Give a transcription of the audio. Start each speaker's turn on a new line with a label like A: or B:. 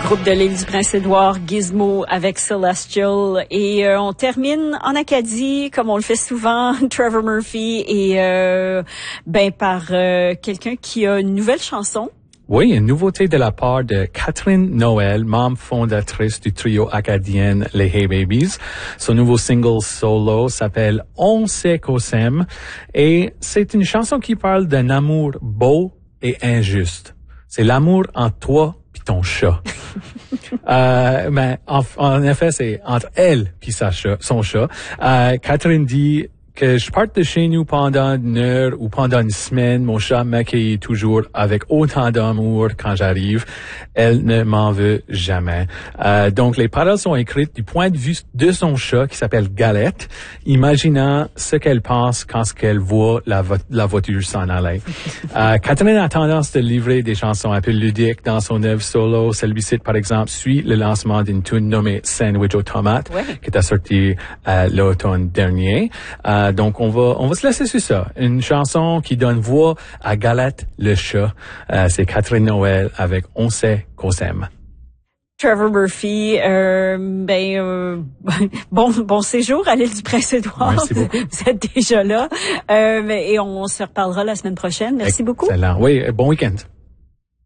A: Groupe de l'île du Prince-Édouard, Gizmo avec Celestial. Et on termine en Acadie, comme on le fait souvent, Trevor Murphy, et par quelqu'un qui a une nouvelle chanson.
B: Oui, une nouveauté de la part de Catherine Noël, membre fondatrice du trio acadien Les Hey Babies. Son nouveau single solo s'appelle On sait qu'on s'aime et c'est une chanson qui parle d'un amour beau et injuste. C'est l'amour entre toi puis ton chat. Mais en effet, c'est entre elle puis son chat. Catherine dit que je parte de chez nous pendant une heure ou pendant une semaine, mon chat m'accueille toujours avec autant d'amour quand j'arrive. Elle ne m'en veut jamais. Donc, les paroles sont écrites du point de vue de son chat qui s'appelle Galette, imaginant ce qu'elle pense quand elle voit la voiture s'en aller. Catherine a tendance de livrer des chansons un peu ludiques dans son œuvre solo. Celui-ci, par exemple, suit le lancement d'une tune nommée Sandwich aux tomates, qui est sortie l'automne dernier. Donc, on va se laisser sur ça. Une chanson qui donne voix à Galette le chat. C'est Catherine Noël avec On sait qu'on s'aime.
A: Trevor Murphy, bon séjour à l'île du Prince-Édouard.
B: Merci beaucoup.
A: Vous êtes déjà là. Et on se reparlera la semaine prochaine. Merci beaucoup.
B: Excellent. Oui, bon week-end.